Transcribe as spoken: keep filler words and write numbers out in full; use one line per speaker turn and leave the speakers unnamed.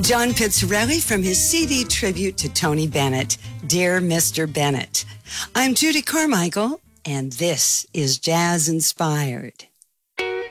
John Pizzarelli from his C D tribute to Tony Bennett, Dear Mister Bennett. I'm Judy Carmichael, and this is Jazz Inspired.